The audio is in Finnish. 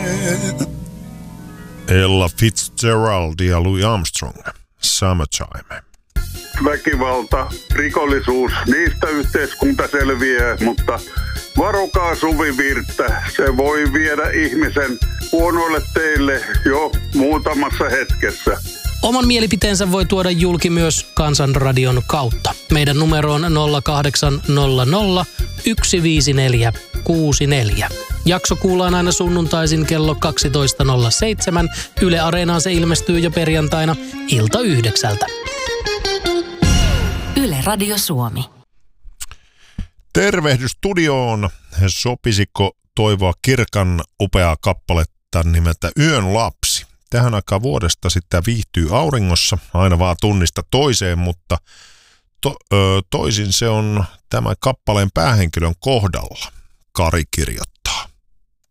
Ella Fitzgerald ja Louis Armstrong. Summertime. Väkivalta, rikollisuus, niistä yhteiskunta selviää, mutta varokaa Suvivirttä. Se voi viedä ihmisen huonoille teille jo muutamassa hetkessä. Oman mielipiteensä voi tuoda julki myös Kansanradion kautta. Meidän numero on 0800 154 64. Jakso kuullaan aina sunnuntaisin kello 12.07. Yle Areenaan se ilmestyy jo perjantaina ilta 9. Yle Radio Suomi. Tervehdys studioon. Sopisiko toivoa Kirkan upeaa kappaletta nimeltä Yön lapsi? Tähän aikaan vuodesta sitten viihtyy auringossa, aina vaan tunnista toiseen, mutta toisin se on tämän kappaleen päähenkilön kohdalla, Kari kirjoittaa.